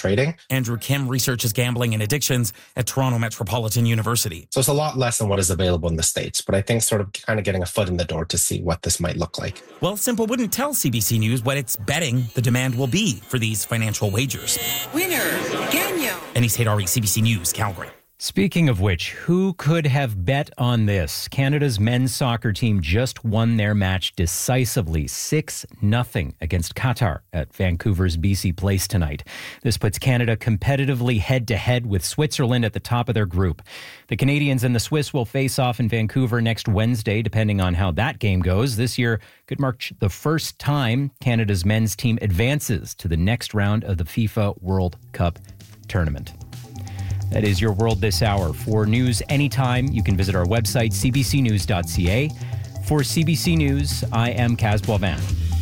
trading. Andrew Kim researches gambling and addictions at Toronto Metropolitan University. So it's a lot less than what is available in the States, but I think sort of kind of getting a foot in the door to see what this might look like. Well, Simple wouldn't tell CBC News what it's betting the demand will be for these financial wagers. Winner, Gagnon. Anis Haydari, CBC News, Calgary. Speaking of which, who could have bet on this? Canada's men's soccer team just won their match decisively, 6-0 against Qatar at Vancouver's BC Place tonight. This puts Canada competitively head-to-head with Switzerland at the top of their group. The Canadians and the Swiss will face off in Vancouver next Wednesday, depending on how that game goes. This year could mark the first time Canada's men's team advances to the next round of the FIFA World Cup tournament. That is your world this hour. For news anytime, you can visit our website, cbcnews.ca. For CBC News, I am Kaz Boivin.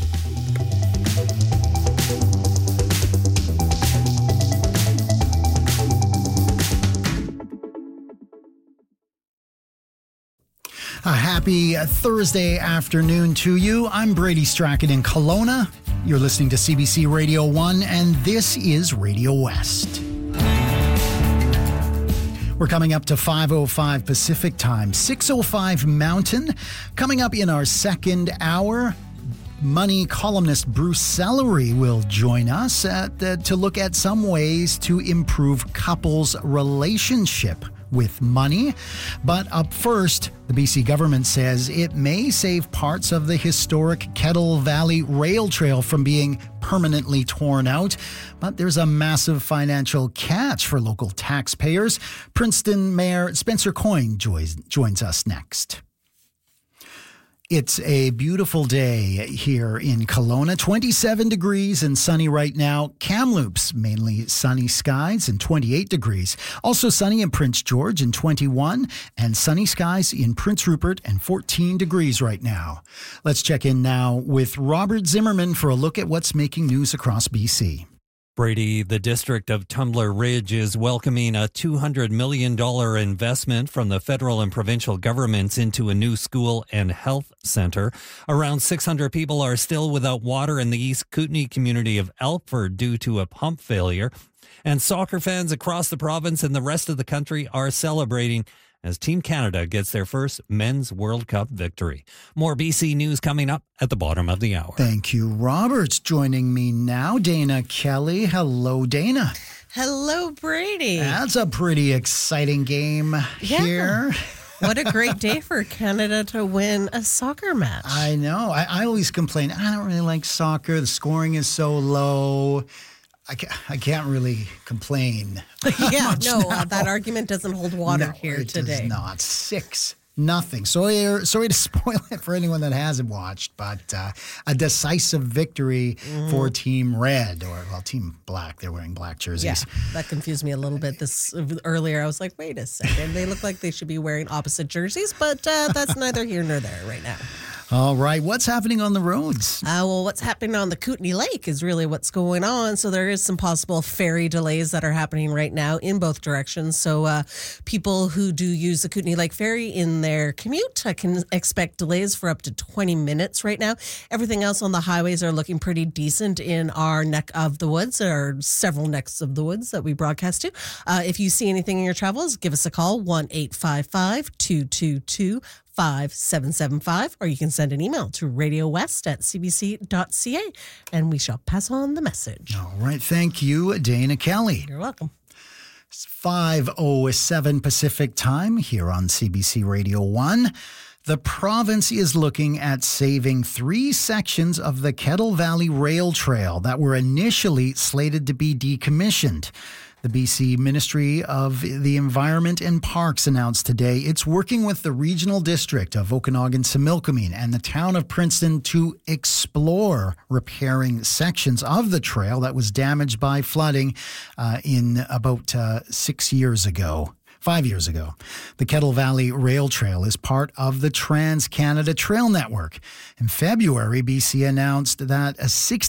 A happy Thursday afternoon to you. I'm Brady Strachan in Kelowna. You're listening to CBC Radio 1, and this is Radio West. We're coming up to 5:05 Pacific Time, 6:05 Mountain. Coming up in our second hour, money columnist Bruce Sellery will join us to look at some ways to improve couples' relationship with money. But up first, the BC government says it may save parts of the historic Kettle Valley Rail Trail from being permanently torn out. But there's a massive financial catch for local taxpayers. Princeton Mayor Spencer Coyne joins us next. It's a beautiful day here in Kelowna, 27 degrees and sunny right now. Kamloops, mainly sunny skies and 28 degrees. Also sunny in Prince George and 21, and sunny skies in Prince Rupert and 14 degrees right now. Let's check in now with Robert Zimmerman for a look at what's making news across BC. Brady, the district of Tumbler Ridge is welcoming a $200 million investment from the federal and provincial governments into a new school and health center. Around 600 people are still without water in the East Kootenay community of Elkford due to a pump failure. And soccer fans across the province and the rest of the country are celebrating as Team Canada gets their first Men's World Cup victory. More BC news coming up at the bottom of the hour. Thank you, Robert. Joining me now, Dana Kelly. Hello, Dana. Hello, Brady. That's a pretty exciting game here. What a great day for Canada to win a soccer match. I know. I always complain, I don't really like soccer. The scoring is so low. I can't really complain. Yeah, no, that argument doesn't hold water here today. It does not. 6-0. Sorry to spoil it for anyone that hasn't watched, but a decisive victory for Team Red, Team Black. They're wearing black jerseys. Yeah, that confused me a little bit. Earlier, I was like, wait a second. They look like they should be wearing opposite jerseys, but that's neither here nor there right now. All right. What's happening on the roads? Well, what's happening on the Kootenay Lake is really what's going on. So there is some possible ferry delays that are happening right now in both directions. So people who do use the Kootenay Lake Ferry in their commute can expect delays for up to 20 minutes right now. Everything else on the highways are looking pretty decent in our neck of the woods. There are several necks of the woods that we broadcast to. If you see anything in your travels, give us a call, 1-855-222-5775, or you can send an email to radiowest@cbc.ca, and we shall pass on the message. All right. Thank you, Dana Kelly. You're welcome. It's 5:07 Pacific Time here on CBC Radio 1. The province is looking at saving 3 sections of the Kettle Valley Rail Trail that were initially slated to be decommissioned. The BC Ministry of the Environment and Parks announced today it's working with the Regional District of Okanagan-Similkameen and the town of Princeton to explore repairing sections of the trail that was damaged by flooding in about 6 years ago. 5 years ago. The Kettle Valley Rail Trail is part of the Trans-Canada Trail Network. In February, BC announced that a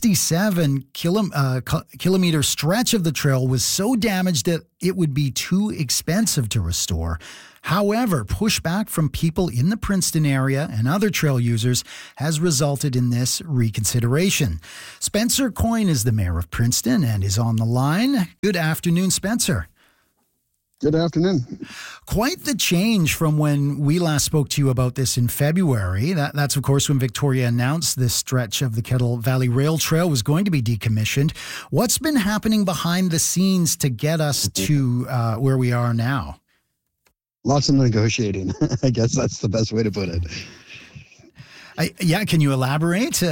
67-kilometer stretch of the trail was so damaged that it would be too expensive to restore. However, pushback from people in the Princeton area and other trail users has resulted in this reconsideration. Spencer Coyne is the mayor of Princeton and is on the line. Good afternoon, Spencer. Good afternoon. Quite the change from when we last spoke to you about this in February. That's, of course, when Victoria announced this stretch of the Kettle Valley Rail Trail was going to be decommissioned. What's been happening behind the scenes to get us to where we are now? Lots of negotiating. I guess that's the best way to put it. Can you elaborate?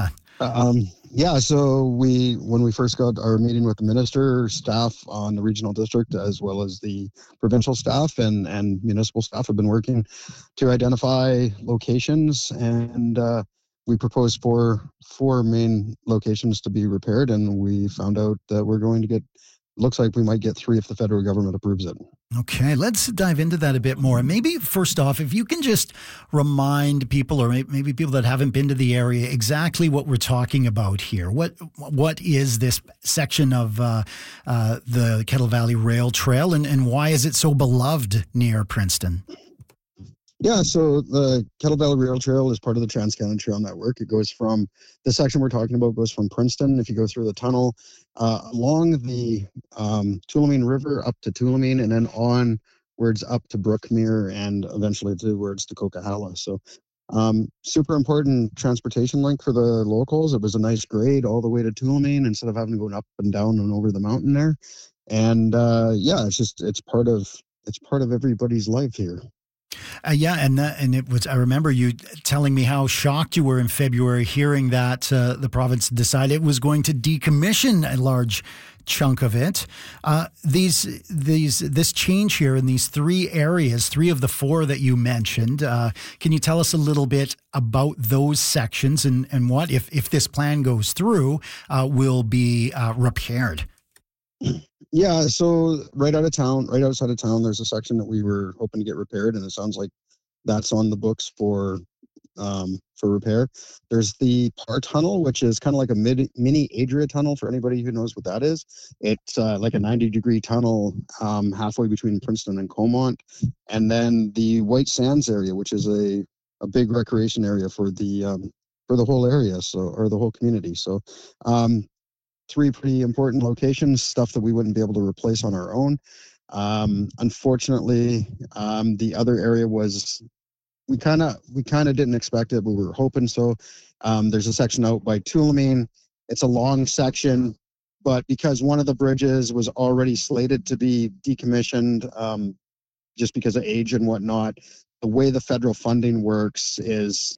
So when we first got our meeting with the minister, staff on the regional district, as well as the provincial staff and municipal staff have been working to identify locations, and we proposed four main locations to be repaired, and we found out that we're going to looks like we might get 3 if the federal government approves it. Okay, let's dive into that a bit more. Maybe first off, if you can just remind people, or maybe people that haven't been to the area, exactly what we're talking about here. What is this section of the Kettle Valley Rail Trail, and why is it so beloved near Princeton? Yeah, so the Kettle Valley Rail Trail is part of the Trans-Canada Trail Network. It goes from, the section we're talking about goes from Princeton, if you go through the tunnel, along the Tulameen River up to Tulameen, and then onwards up to Brookmere, and eventually towards the Coquihalla. So super important transportation link for the locals. It was a nice grade all the way to Tulameen instead of having to go up and down and over the mountain there. And it's part of everybody's life here. And it was. I remember you telling me how shocked you were in February hearing that the province decided it was going to decommission a large chunk of it. This change here in these 3 areas, 3 of the 4 that you mentioned. Can you tell us a little bit about those sections and what, if this plan goes through, will be repaired? Yeah, so right outside of town, there's a section that we were hoping to get repaired, and it sounds like that's on the books for repair. There's the Parr Tunnel, which is kind of like a mini Adria Tunnel for anybody who knows what that is. It's like a 90-degree tunnel halfway between Princeton and Comont, and then the White Sands area, which is a big recreation area for the whole area, or the whole community. So 3 pretty important locations, stuff that we wouldn't be able to replace on our own. Unfortunately, the other area was, we kind of didn't expect it, but we were hoping so. There's a section out by Tulameen. It's a long section, but because one of the bridges was already slated to be decommissioned, just because of age and whatnot, the way the federal funding works is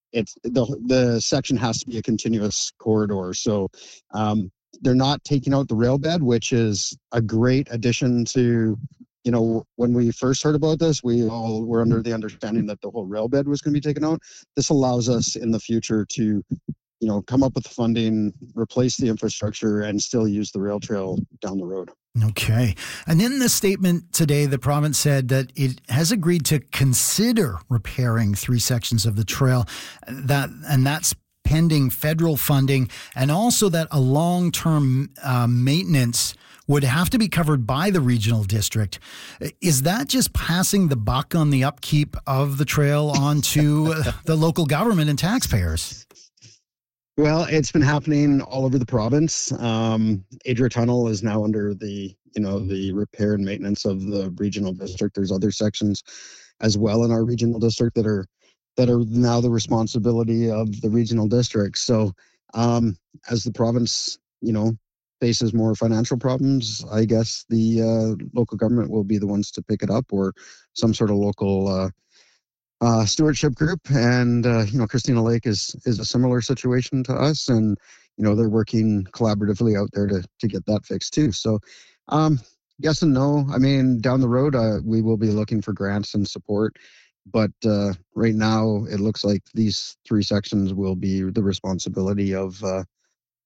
the section has to be a continuous corridor. So they're not taking out the rail bed, which is a great addition to, when we first heard about this, we all were under the understanding that the whole rail bed was going to be taken out. This allows us in the future to, come up with the funding, replace the infrastructure, and still use the rail trail down the road. Okay. And in the statement today, the province said that it has agreed to consider repairing 3 sections of the trail, that's pending federal funding, and also that a long-term maintenance would have to be covered by the regional district. Is that just passing the buck on the upkeep of the trail onto the local government and taxpayers? Well, it's been happening all over the province. Adria Tunnel is now under the repair and maintenance of the regional district. There's other sections as well in our regional district that are now the responsibility of the regional district. So as the province, faces more financial problems, I guess the local government will be the ones to pick it up, or some sort of local stewardship group. And, Christina Lake is a similar situation to us. And, they're working collaboratively out there to get that fixed too. So yes and no. I mean, down the road, we will be looking for grants and support. But right now, it looks like these 3 sections will be the responsibility of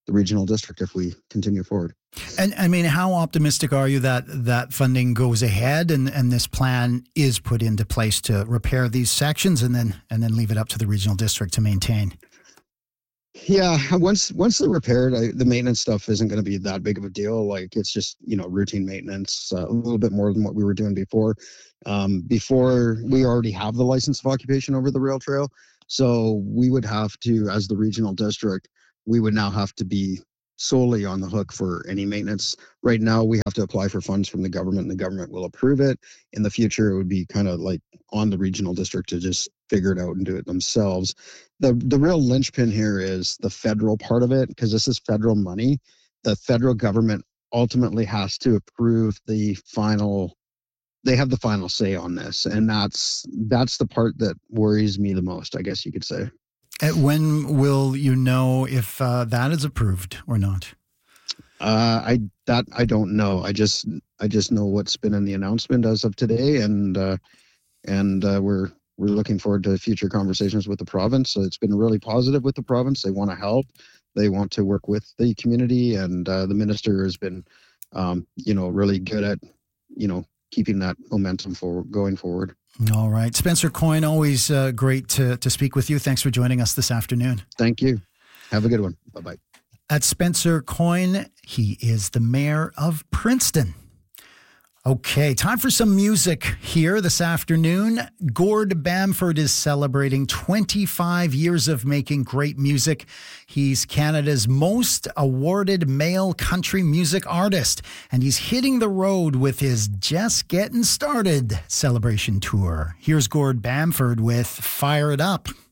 the regional district if we continue forward. And I mean, how optimistic are you that that funding goes ahead and this plan is put into place to repair these sections and then leave it up to the regional district to maintain? Yeah, once they're repaired, the maintenance stuff isn't going to be that big of a deal. Like, it's just, routine maintenance, a little bit more than what we were doing before. Before, we already have the license of occupation over the rail trail. So we would have to, as the regional district, we would now have to be solely on the hook for any maintenance. Right now, we have to apply for funds from the government, and the government will approve it. In the future, it would be kind of like on the regional district to just figure it out and do it themselves. The real linchpin here is the federal part of it, because this is federal money. The federal government ultimately has to approve the final. They have the final say on this, and that's the part that worries me the most, I guess you could say. When will you know if that is approved or not? I don't know. I just know what's been in the announcement as of today, and we're looking forward to future conversations with the province. So it's been really positive with the province. They want to help. They want to work with the community, and the minister has been, really good at, keeping that momentum going forward. All right. Spencer Coyne, always great to speak with you. Thanks for joining us this afternoon. Thank you. Have a good one. Bye-bye. At Spencer Coyne, he is the mayor of Princeton. Okay, time for some music here this afternoon. Gord Bamford is celebrating 25 years of making great music. He's Canada's most awarded male country music artist, and he's hitting the road with his Just Getting Started celebration tour. Here's Gord Bamford with Fire It Up.